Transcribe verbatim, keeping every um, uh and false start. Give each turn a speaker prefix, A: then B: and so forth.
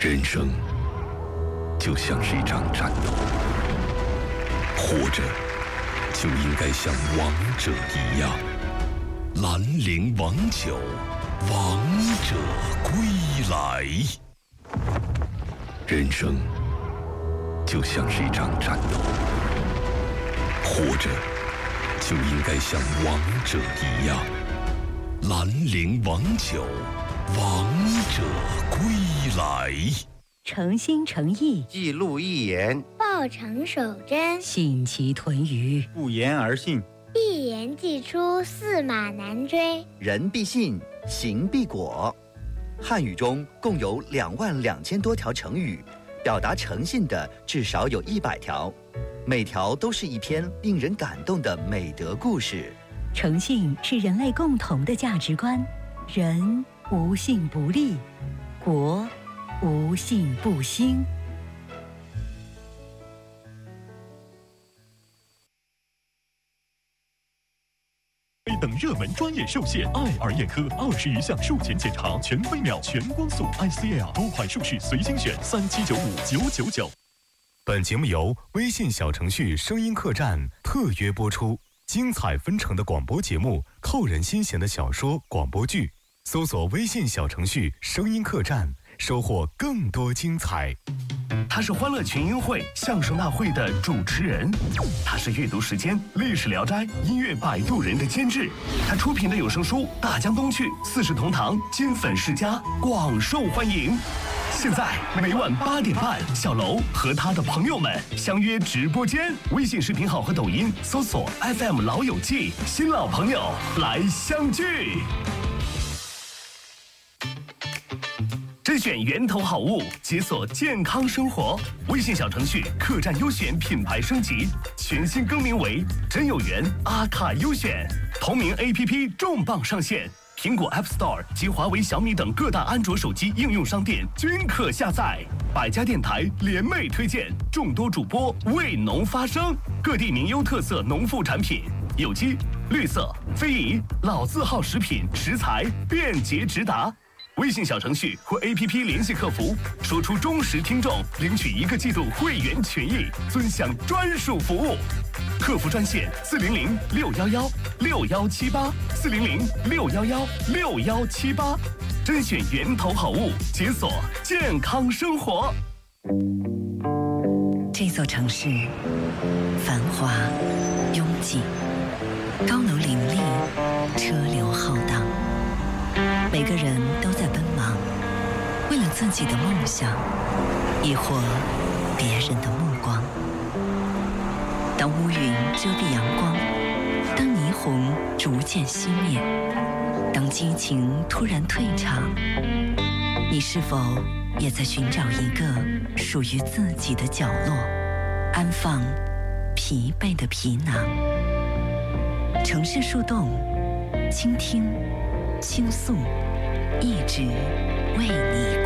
A: 人生就像是一场战斗，活着就应该像王者一样。兰陵王酒，王者归来。人生就像是一场战斗，活着就应该像王者一样。兰陵王酒，王者归来。
B: 诚心诚意，
C: 记录一言，
D: 报成守真，
B: 信其屯于，
E: 不言而信，
D: 一言既出，驷马难追。
F: 人必信，行必果。汉语中共有两万两千多条成语，表达诚信的至少有一百条，每条都是一篇令人感动的美德故事。
B: 诚信是人类共同的价值观，人无信不立，国无信不兴。
G: 等热门专业寿险，爱尔眼科二十余项术前检查，全飞秒、全光速 I C L 多款术式随心选，三七九五九九九。本节目由微信小程序声音客栈特约播出。精彩纷呈的广播节目，扣人心弦的小说、广播剧，搜索微信小程序声音客栈，收获更多精彩。他是欢乐群英会相声大会的主持人，他是阅读时间历史聊斋音乐摆渡人的监制，他出品的有声书《大江东去》四世同堂金粉世家广受欢迎。现在每晚八点半，小楼和他的朋友们相约直播间，微信视频号和抖音搜索 F M 老友记，新老朋友来相聚。甄选源头好物，解锁健康生活。微信小程序客栈优选品牌升级，全新更名为真有缘阿卡优选。同名 A P P 重磅上线，苹果 App Store 及华为、小米等各大安卓手机应用商店均可下载。百家电台联袂推荐，众多主播为农发声，各地名优特色农副产品，有机、绿色、非遗、老字号食品食材便捷直达。微信小程序或 A P P 联系客服，说出忠实听众，领取一个季度会员权益，尊享专属服务。客服专线四零零六幺幺六幺七八四零零六幺幺六幺七八，甄选源头好物，解锁健康生活。
B: 这座城市繁华拥挤，高楼林立，车流浩荡。每个人都在奔忙，为了自己的梦想，亦或别人的目光。当乌云遮蔽阳光，当霓虹逐渐熄灭，当激情突然退场，你是否也在寻找一个属于自己的角落，安放疲惫的皮囊？城市树洞，倾听，倾诉，一直为你